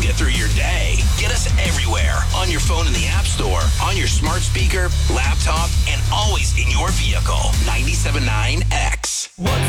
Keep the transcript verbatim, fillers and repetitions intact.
get through your day. Get us everywhere. On your phone in the App Store, on your smart speaker, laptop, and always in your vehicle. ninety-seven point nine X.